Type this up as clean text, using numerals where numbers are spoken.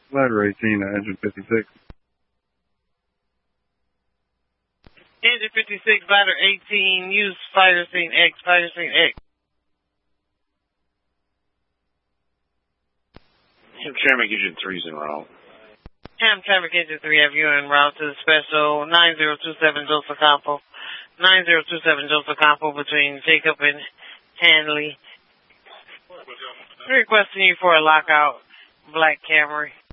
Ladder 18 to engine 56. Engine 56, ladder 18, use fire scene X, fire scene X. Hamtramck Engine 3's en route. Hamtramck Engine 3, have you en route to the special 9027 Joseph Campo. 9027 Joseph Campo between Jacob and Hanley. Requesting you for a lockout, Black Camry.